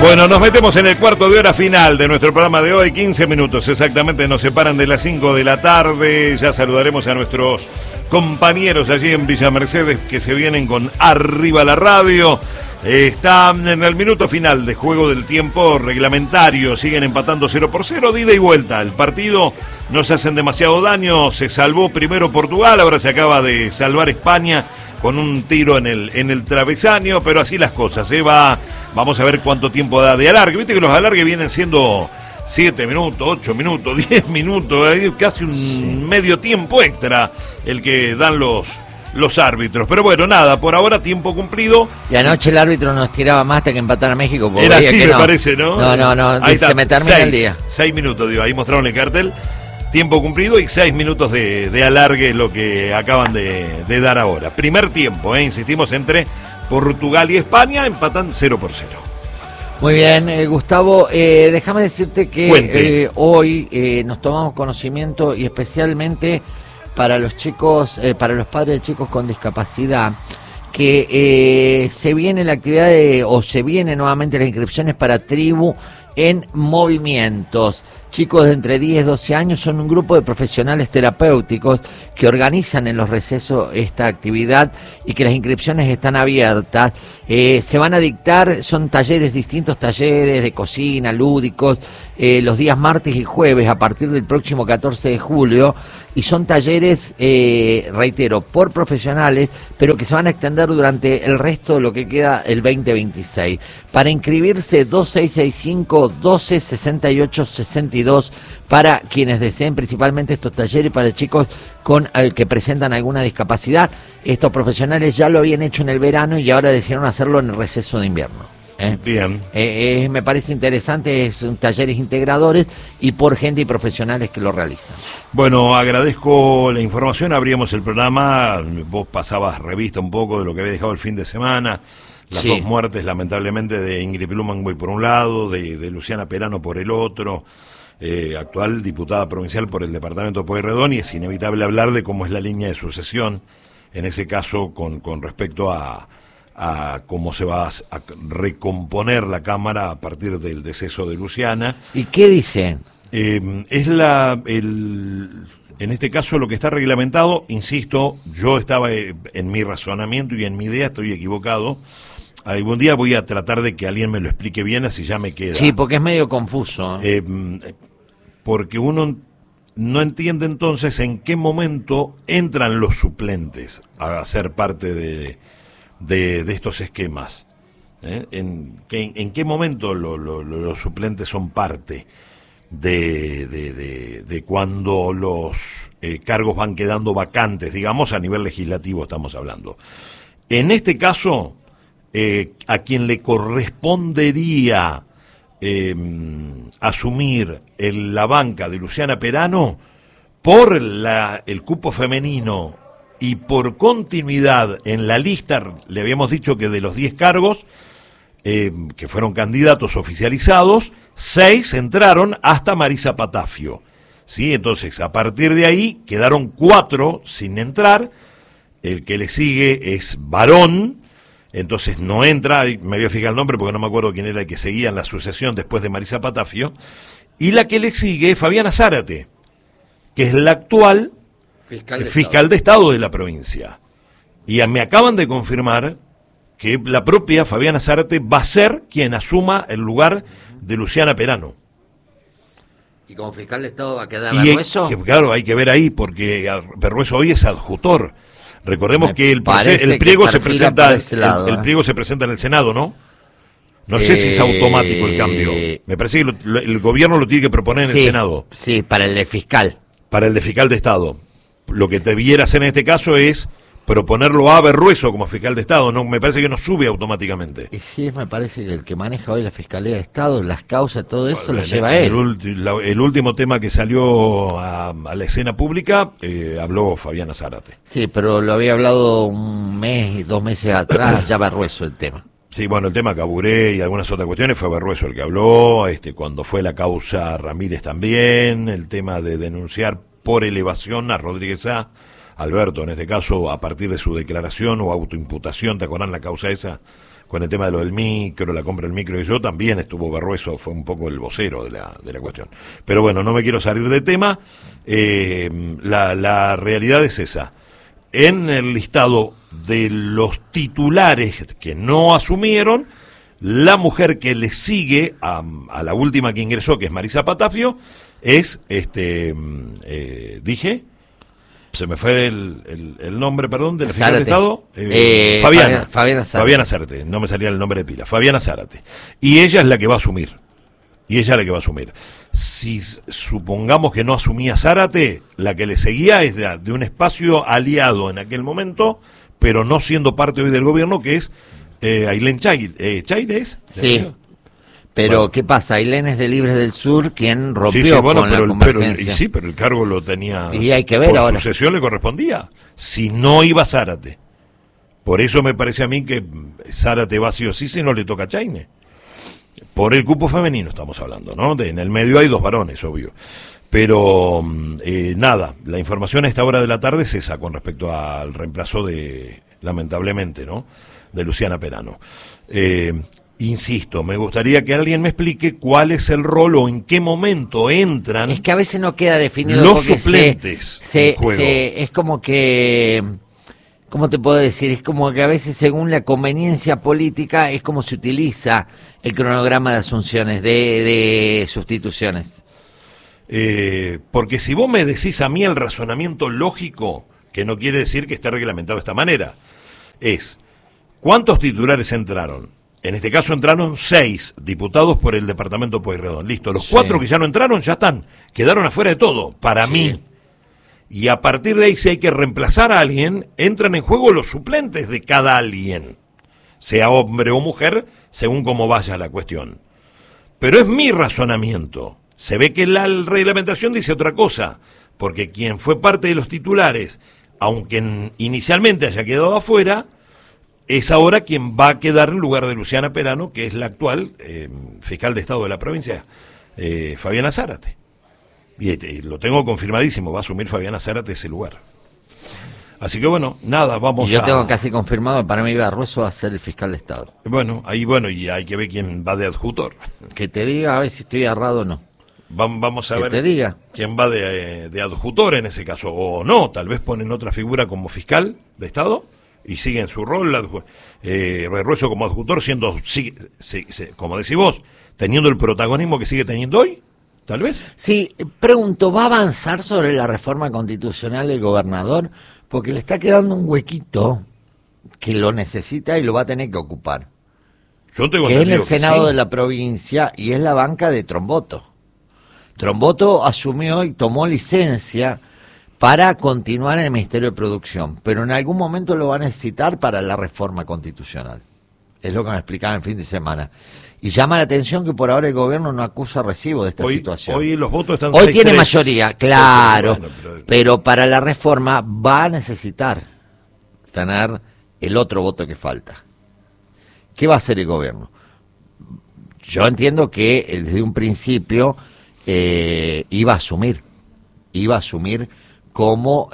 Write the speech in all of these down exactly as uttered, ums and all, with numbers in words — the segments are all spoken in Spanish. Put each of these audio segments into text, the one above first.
Bueno, nos metemos en el cuarto de hora final de nuestro programa de hoy. quince minutos exactamente nos separan de las cinco de la tarde. Ya saludaremos a nuestros compañeros allí en Villa Mercedes que se vienen con Arriba la Radio. Está en el minuto final de juego del tiempo reglamentario. Siguen empatando cero por cero, de ida y vuelta. El partido no se hacen demasiado daño. Se salvó primero Portugal, ahora se acaba de salvar España con un tiro en el en el travesaño, pero así las cosas, ¿eh? Va, vamos a ver cuánto tiempo da de alargue. Viste que los alargues vienen siendo siete minutos, ocho minutos, diez minutos, ¿eh? Casi un sí. medio tiempo extra el que dan los, los árbitros. Pero bueno, nada, por ahora tiempo cumplido. Y anoche el árbitro nos tiraba más hasta que empatara México. Era así, me no. parece, ¿no? No, no, no, ahí se está, me termina seis, el día. Seis minutos, digo, ahí mostraron el cartel. Tiempo cumplido y seis minutos de, de alargue es lo que acaban de, de dar ahora. Primer tiempo, ¿eh? Insistimos, entre Portugal y España, empatan cero por cero. Muy bien, eh, Gustavo, eh, déjame decirte que eh, hoy eh, nos tomamos conocimiento, y especialmente para los chicos, eh, para los padres de chicos con discapacidad, que eh, se viene la actividad de, o se viene nuevamente las inscripciones para Tribu en Movimientos. Chicos de entre diez y doce años son un grupo de profesionales terapéuticos que organizan en los recesos esta actividad y que las inscripciones están abiertas. Eh, se van a dictar, son talleres, distintos talleres de cocina, lúdicos, eh, los días martes y jueves a partir del próximo catorce de julio, y son talleres, eh, reitero, por profesionales, pero que se van a extender durante el resto de lo que queda el veinte veintiséis. Para inscribirse, dos seis seis cinco, doce, sesenta y ocho, sesenta y dos para quienes deseen principalmente estos talleres para chicos con el que presentan alguna discapacidad. Estos profesionales ya lo habían hecho en el verano y ahora decidieron hacerlo en el receso de invierno. ¿eh? Bien. Eh, eh, me parece interesante, son talleres integradores y por gente y profesionales que lo realizan. Bueno, agradezco la información, abríamos el programa, vos pasabas revista un poco de lo que había dejado el fin de semana. Las sí. dos muertes, lamentablemente, de Ingrid Blumenwey por un lado, de, de Luciana Perano por el otro, eh, actual diputada provincial por el departamento de Pueyrredón, y es inevitable hablar de cómo es la línea de sucesión, en ese caso, con, con respecto a, a cómo se va a, a recomponer la Cámara a partir del deceso de Luciana. ¿Y qué dicen? Eh, es la... el En este caso lo que está reglamentado, insisto, yo estaba eh, en mi razonamiento y en mi idea, estoy equivocado. Algún día voy a tratar de que alguien me lo explique bien, así ya me queda. Sí, porque es medio confuso. Eh, porque uno no entiende entonces en qué momento entran los suplentes a ser parte de, de, de estos esquemas. ¿Eh? En, en, ¿En qué momento lo, lo, lo, los suplentes son parte de, de, de, de cuando los eh, cargos van quedando vacantes, digamos, a nivel legislativo estamos hablando? En este caso, eh, a quien le correspondería eh, asumir el, la banca de Luciana Perano por la, el cupo femenino y por continuidad en la lista, le habíamos dicho que de los diez cargos eh, que fueron candidatos oficializados, seis entraron hasta Marisa Patafio, ¿sí? Entonces, a partir de ahí, quedaron cuatro sin entrar. El que le sigue es varón, entonces no entra, me voy a fijar el nombre porque no me acuerdo quién era el que seguía en la sucesión después de Marisa Patafio, y la que le sigue es Fabiana Zárate, que es la actual fiscal de, fiscal Estado. de Estado de la provincia. Y me acaban de confirmar que la propia Fabiana Zárate va a ser quien asuma el lugar de Luciana Perano. ¿Y como fiscal de Estado va a quedar Berrueso? Que, claro, hay que ver ahí, porque Berrueso hoy es adjutor. Recordemos Me que el, el pliego se presenta lado, el, el pliego se presenta en el Senado, ¿no? No sé eh, si es automático el cambio. Me parece que lo, lo, el gobierno lo tiene que proponer en sí, el Senado. Sí, para el de fiscal. Para el de fiscal de Estado. Lo que debiera hacer en este caso es proponerlo a Berrueso como fiscal de Estado. No, me parece que no sube automáticamente. Y sí, me parece que el que maneja hoy la Fiscalía de Estado, las causas, todo eso, bueno, lo lleva el, él. El, la, el último tema que salió a, a la escena pública, eh, habló Fabiana Zárate. Sí, pero lo había hablado un mes y dos meses atrás, ya Berrueso el tema. Sí, bueno, el tema Caburé y algunas otras cuestiones fue Berrueso el que habló, este, cuando fue la causa Ramírez también, el tema de denunciar por elevación a Rodríguez A., Alberto, en este caso, a partir de su declaración o autoimputación, ¿te acordás la causa esa con el tema de lo del micro, la compra del micro, y yo también estuvo Berrueso, fue un poco el vocero de la, de la cuestión. Pero bueno, no me quiero salir de tema, eh, la, la realidad es esa. En el listado de los titulares que no asumieron, la mujer que le sigue a, a la última que ingresó, que es Marisa Patafio, es, este, eh, dije... Se me fue el, el, el nombre, perdón, de la fiscal de Estado. Eh, eh, Fabiana. Fabiana Zárate. Fabiana Zárate, no me salía el nombre de pila. Fabiana Zárate. Y ella es la que va a asumir. Y ella es la que va a asumir. Si supongamos que no asumía Zárate, la que le seguía es de, de un espacio aliado en aquel momento, pero no siendo parte hoy del gobierno, que es eh, Ailén Chaire. Eh, ¿Chaire es? Sí. Pero, bueno. ¿Qué pasa? Ailén es de Libres del Sur, quien rompió sí, sí, bueno, con pero, la convergencia. Pero, y sí, pero el cargo lo tenía... Y hay que ver por ahora. sucesión le correspondía. Si no iba Zárate. Por eso me parece a mí que Zárate va sí o sí si no le toca a Chaine. Por el cupo femenino estamos hablando, ¿no? De, en el medio hay dos varones, obvio. Pero, eh, nada, la información a esta hora de la tarde es esa con respecto al reemplazo de, lamentablemente, ¿no? De Luciana Perano. Eh... Insisto, me gustaría que alguien me explique cuál es el rol o en qué momento entran. Es que a veces no queda definido los suplentes. Se, se, se, es como que, ¿cómo te puedo decir? Es como que a veces según la conveniencia política es como se utiliza el cronograma de asunciones, de, de sustituciones. Eh, porque si vos me decís a mí el razonamiento lógico, que no quiere decir que esté reglamentado de esta manera, es ¿cuántos titulares entraron? En este caso entraron seis diputados por el departamento Pueyrredón. Listo, los sí. cuatro que ya no entraron ya están, quedaron afuera de todo, para sí. mí. Y a partir de ahí, si hay que reemplazar a alguien, entran en juego los suplentes de cada alguien, sea hombre o mujer, según cómo vaya la cuestión. Pero es mi razonamiento. Se ve que la reglamentación dice otra cosa, porque quien fue parte de los titulares, aunque inicialmente haya quedado afuera, es ahora quien va a quedar en lugar de Luciana Perano, que es la actual eh, fiscal de Estado de la provincia, eh, Fabiana Zárate. Y este, lo tengo confirmadísimo, va a asumir Fabiana Zárate ese lugar. Así que bueno, nada, vamos y yo a... tengo casi confirmado, para mí Berrueso va a ser el fiscal de Estado. Bueno, ahí bueno, y hay que ver quién va de adjutor. Que te diga a ver si estoy errado o no. Vamos a que ver te diga. quién va de, de adjutor en ese caso, o no, tal vez ponen otra figura como fiscal de Estado, y sigue en su rol, eh, Berrueso como adjutor, siendo, sigue, sí, sí, como decís vos, teniendo el protagonismo que sigue teniendo hoy, tal vez. Sí, pregunto, ¿va a avanzar sobre la reforma constitucional el gobernador? Porque le está quedando un huequito que lo necesita y lo va a tener que ocupar. Yo tengo que es en el Senado sí. de la provincia y es la banca de Tromboto. Tromboto asumió y tomó licencia para continuar en el Ministerio de Producción, pero en algún momento lo va a necesitar para la reforma constitucional. Es lo que me explicaba en fin de semana. Y llama la atención que por ahora el gobierno no acusa recibo de esta hoy, situación. Hoy los votos están Hoy tiene mayoría, claro, bueno, pero... pero para la reforma va a necesitar tener el otro voto que falta. ¿Qué va a hacer el gobierno? Yo entiendo que desde un principio eh, iba a asumir, iba a asumir como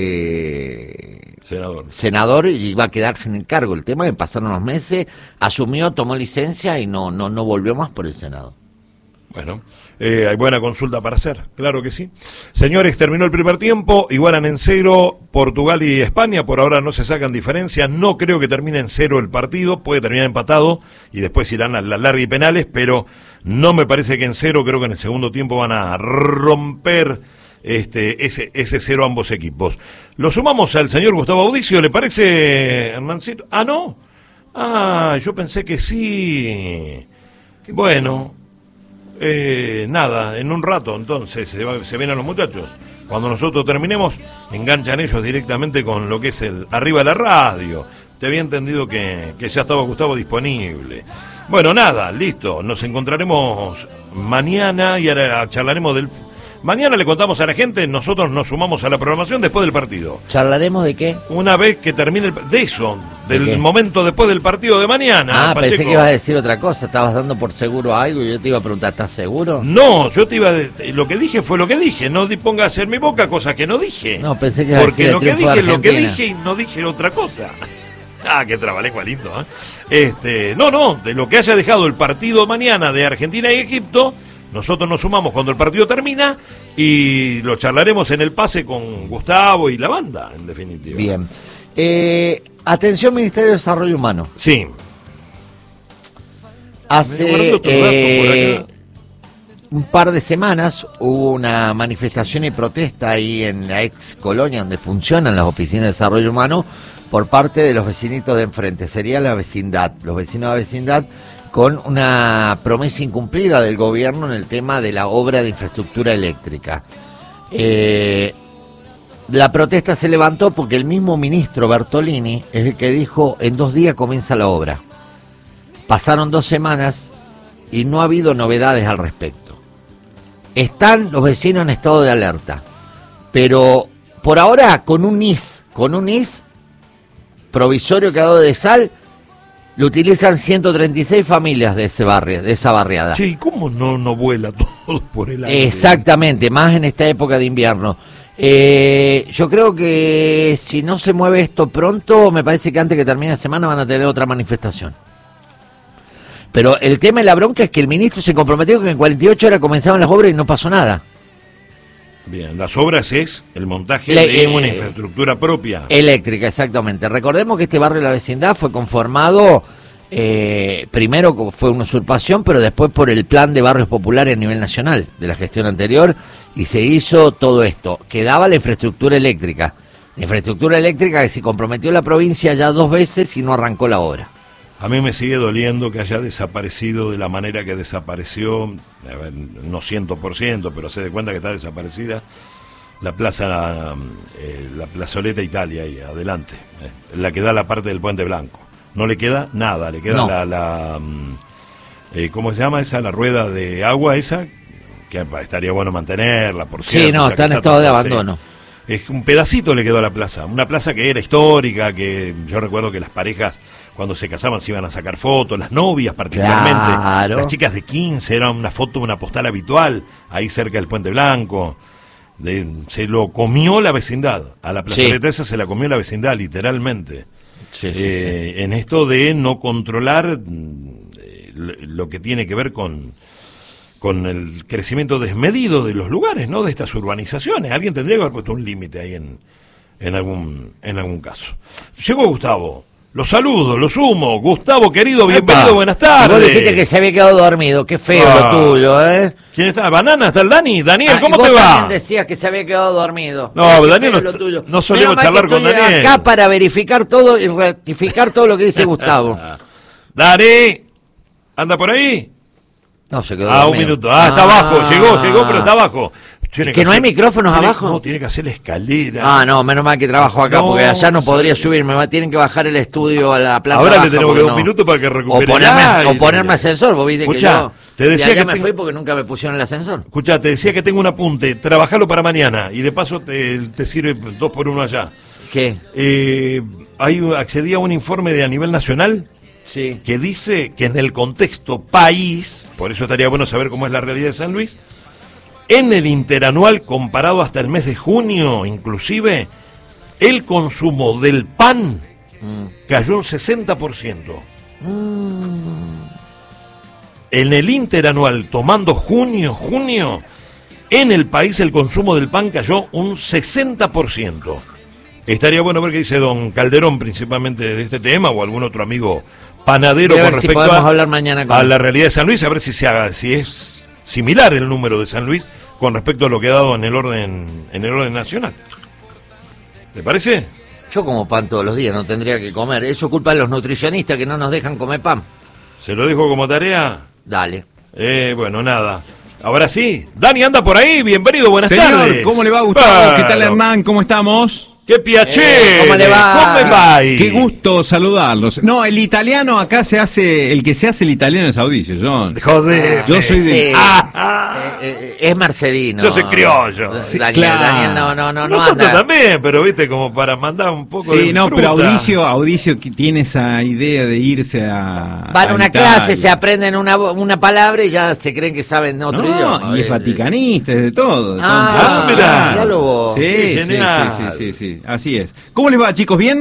eh, senador. senador y iba a quedarse en el cargo. El tema es que pasaron los meses, asumió, tomó licencia y no no no volvió más por el Senado. Bueno, eh, hay buena consulta para hacer, claro que sí. Señores, terminó el primer tiempo, igualan en cero Portugal y España, por ahora no se sacan diferencias, no creo que termine en cero el partido, puede terminar empatado y después irán a la larga y penales, pero no me parece que en cero, creo que en el segundo tiempo van a romper este ese ese cero ambos equipos. Lo sumamos al señor Gustavo Audicio, ¿le parece, Hernancito? Ah, no, ah, yo pensé que sí, bueno... Eh, nada, en un rato entonces se, va, se vienen los muchachos. Cuando nosotros terminemos, enganchan ellos directamente con lo que es el arriba de la radio. Te había entendido que, que ya estaba Gustavo disponible. Bueno, nada, listo. Nos encontraremos mañana y ahora charlaremos del... Mañana le contamos a la gente, nosotros nos sumamos a la programación después del partido. ¿Charlaremos de qué? Una vez que termine el... De eso, del ¿De momento después del partido de mañana. Ah, Pacheco. Pensé que ibas a decir otra cosa, estabas dando por seguro algo y yo te iba a preguntar, ¿estás seguro? No, yo te iba a decir, lo que dije fue lo que dije, no pongas en mi boca cosas que no dije. No, pensé que ibas a decir porque lo que dije de es lo que Argentina. dije y no dije otra cosa. Ah, qué trabalengua lindo, ¿eh? Este, no, no, de lo que haya dejado el partido mañana de Argentina y Egipto, nosotros nos sumamos cuando el partido termina y lo charlaremos en el pase con Gustavo y la banda, en definitiva. Bien. Eh, atención, Ministerio de Desarrollo Humano. Sí. Hace eh, un par de semanas hubo una manifestación y protesta ahí en la ex colonia donde funcionan las oficinas de desarrollo humano por parte de los vecinitos de enfrente. Sería la vecindad, los vecinos de la vecindad, con una promesa incumplida del gobierno en el tema de la obra de infraestructura eléctrica. Eh, la protesta se levantó porque el mismo ministro Bertolini es el que dijo en dos días comienza la obra. Pasaron dos semanas y no ha habido novedades al respecto. Están los vecinos en estado de alerta, pero por ahora con un I S, con un I S provisorio que ha dado de sal, lo utilizan ciento treinta y seis familias de ese barrio, de esa barriada. Sí, ¿cómo no, no vuela todo por el aire? Exactamente, más en esta época de invierno. Eh, yo creo que si no se mueve esto pronto, me parece que antes que termine la semana van a tener otra manifestación. Pero el tema de la bronca es que el ministro se comprometió que en cuarenta y ocho horas comenzaban las obras y no pasó nada. Bien, las obras es el montaje Le, de eh, una infraestructura propia. Eléctrica, exactamente. Recordemos que este barrio de la vecindad fue conformado, eh, primero fue una usurpación, pero después por el plan de barrios populares a nivel nacional de la gestión anterior, y se hizo todo esto. Quedaba la infraestructura eléctrica. La infraestructura eléctrica que se comprometió la provincia ya dos veces y no arrancó la obra. A mí me sigue doliendo que haya desaparecido de la manera que desapareció, a ver, no cien por ciento, pero se dé cuenta que está desaparecida, la plaza, eh, la plazoleta Italia ahí, adelante, eh, la que da la parte del Puente Blanco. No le queda nada, le queda no. la, la eh, ¿cómo se llama esa? La rueda de agua esa, que estaría bueno mantenerla, por cierto. Sí, no, está en estado de abandono. Es un pedacito le quedó a la plaza, una plaza que era histórica, que yo recuerdo que las parejas cuando se casaban se iban a sacar fotos, las novias particularmente, claro. Las chicas de quince, era una foto, una postal habitual, ahí cerca del Puente Blanco, de, se lo comió la vecindad, a la plazoleta sí. Esa se la comió la vecindad, literalmente, sí, sí, eh, sí. En esto de no controlar eh, lo que tiene que ver con, con el crecimiento desmedido de los lugares, ¿no? De estas urbanizaciones, alguien tendría que haber puesto un límite ahí en, en, algún, en algún caso. Llegó Gustavo. Los saludo, los sumo. Gustavo, querido, bienvenido, Epa. Buenas tardes. Vos dijiste que se había quedado dormido, qué feo ah. lo tuyo, ¿eh? ¿Quién está? ¿Banana? ¿Está el Dani? Daniel, ah, ¿cómo y vos te va? También decías que se había quedado dormido. No, Daniel, no, no solemos charlar con Daniel. Acá para verificar todo y rectificar todo lo que dice Gustavo. Dani, ¿anda por ahí? No, se quedó Ah, dormido. un minuto. Ah, está ah. abajo, llegó, llegó, pero está abajo. Tiene que, que no hacer, hay micrófonos tiene, abajo. No, tiene que hacer la escalera. Ah, no, menos mal que trabajo acá, no, porque allá no podría no subirme. Tienen que bajar el estudio a la planta. Ahora baja, le tenemos que dar no. un minuto para que recupere. O ponerme, o ponerme ascensor, vos viste Escuchá, que yo te decía de allá que me tengo... fui porque nunca me pusieron el ascensor. Escuchá, te decía que tengo un apunte. Trabajalo para mañana y de paso te, te sirve dos por uno allá. ¿Qué? Eh, hay, accedí a un informe de a nivel nacional. Sí. Que dice que en el contexto país, por eso estaría bueno saber cómo es la realidad de San Luis, en el interanual comparado hasta el mes de junio, inclusive, el consumo del pan mm. cayó un sesenta por ciento. Mm. En el interanual, tomando junio, junio, en el país el consumo del pan cayó un sesenta por ciento. Estaría bueno ver qué dice don Calderón principalmente de este tema o algún otro amigo panadero con respecto si a, hablar mañana con a la realidad de San Luis, a ver si se haga, si es similar el número de San Luis con respecto a lo que ha dado en el orden en el orden nacional. ¿Le parece? Yo como pan todos los días, no tendría que comer. Eso culpa de los nutricionistas que no nos dejan comer pan. ¿Se lo dejo como tarea? Dale. Eh, bueno, nada. Ahora sí, Dani anda por ahí, bienvenido, buenas Señor, tardes. ¿cómo le va, Gustavo? Claro. ¿Qué tal, Hernán? ¿Cómo estamos? ¡Qué piacere! Eh, ¿Cómo le va? ¿Cómo va? Qué gusto saludarlos. No, el italiano acá se hace, el que se hace el italiano es Audicio, John. Joder. Yo soy de... Sí. Ah, ah. Eh, eh, es marcedino. Yo soy criollo. Sí, Daniel, claro. Daniel, no, no, no. Nosotros no también, pero viste, como para mandar un poco de Sí, no, fruta. pero Audicio, Audicio que tiene esa idea de irse a... Van a una Italia. clase, se aprenden una, una palabra y ya se creen que saben otro no, idioma. y es vaticanista, es de todo. Ah, Ah, mirá. miralo vos. Sí, sí, Genial. sí, sí, sí, sí, así es. ¿Cómo les va, chicos? ¿Bien?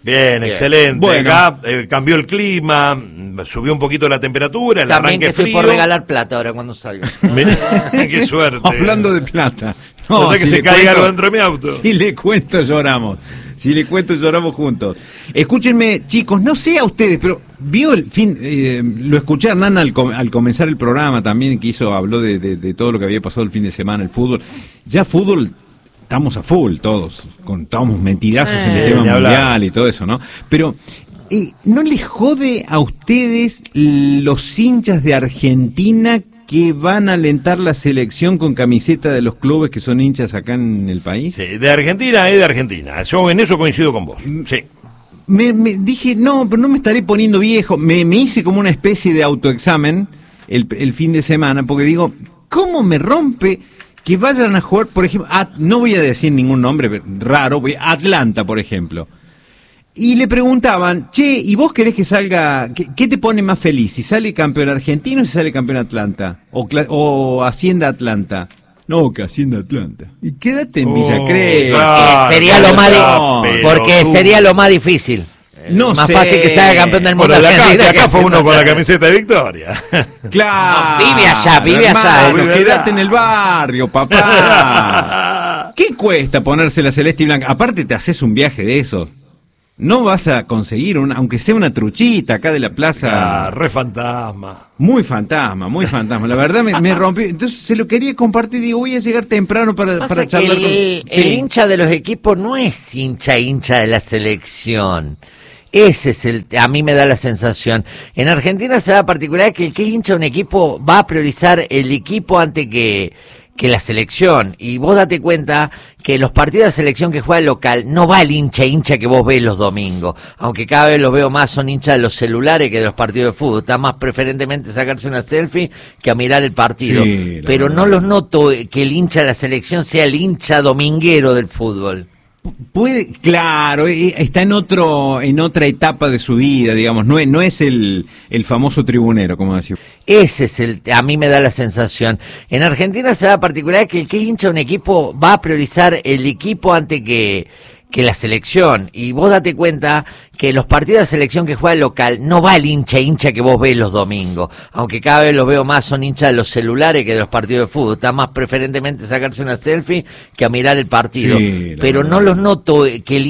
Bien, Bien. excelente. Bueno. Acá eh, cambió el clima, subió un poquito la temperatura, el También arranque que estoy frío. por regalar plata ahora cuando salga. Qué suerte. Hablando de plata. No, no sé que se caiga algo dentro de mi auto. Si le cuento, lloramos. Si le cuento, lloramos juntos. Escúchenme, chicos, no sé a ustedes, pero vio el fin, eh, lo escuché a Hernán al, com al comenzar el programa también, que hizo, habló de, de, de todo lo que había pasado el fin de semana, el fútbol. Ya fútbol, estamos a full todos, contamos mentirazos eh, en el tema mundial hablar. Y todo eso, ¿no? Pero, eh, ¿no les jode a ustedes los hinchas de Argentina que van a alentar la selección con camiseta de los clubes que son hinchas acá en el país? Sí, de Argentina es de Argentina. Yo en eso coincido con vos. Sí. Me, me dije, no, pero no me estaré poniendo viejo. Me, me hice como una especie de autoexamen el, el fin de semana, porque digo, ¿cómo me rompe que vayan a jugar, por ejemplo, a, no voy a decir ningún nombre raro, voy a Atlanta, por ejemplo? Y le preguntaban, che, ¿y vos querés que salga, qué, qué te pone más feliz? ¿Si sale campeón argentino o si sale campeón Atlanta? ¿O, o Hacienda Atlanta? No, que Hacienda Atlanta. Y quédate en oh, Villa Crespo. Porque sería lo más no, porque tú... sería lo más difícil. No más sé. fácil que salga campeón del mundo. Bueno, de acá, de acá fue uno con la camiseta de Victoria. Claro. No, vive allá, vive allá. Hermano, quédate en el barrio, papá. ¿Qué cuesta ponerse la celeste y blanca? Aparte te haces un viaje de eso. No vas a conseguir, una, aunque sea una truchita acá de la plaza. Ah, re fantasma. Muy fantasma, muy fantasma. La verdad me, me rompió. Entonces se lo quería compartir. Digo, voy a llegar temprano para, para charlar el, con... El sí. hincha de los equipos no es hincha, hincha de la selección. Ese es el, a mí me da la sensación. En Argentina se da la particularidad que el que es hincha de un equipo va a priorizar el equipo antes que... que la selección, y vos date cuenta que los partidos de selección que juega el local no va el hincha hincha que vos ves los domingos, aunque cada vez los veo más son hinchas de los celulares que de los partidos de fútbol, está más preferentemente sacarse una selfie que a mirar el partido, sí, pero verdad. No los noto que el hincha de la selección sea el hincha dominguero del fútbol. Puede, claro, está en otro, en otra etapa de su vida, digamos, no es, no es el, el famoso tribunero, como decía. Ese es el, a mí me da la sensación. En Argentina se da la particularidad que el que es hincha de un equipo va a priorizar el equipo antes que, que la selección, y vos date cuenta que los partidos de selección que juega el local no va el hincha hincha que vos ves los domingos, aunque cada vez los veo más son hinchas de los celulares que de los partidos de fútbol, está más preferentemente sacarse una selfie que a mirar el partido, sí, pero verdad. No los noto que el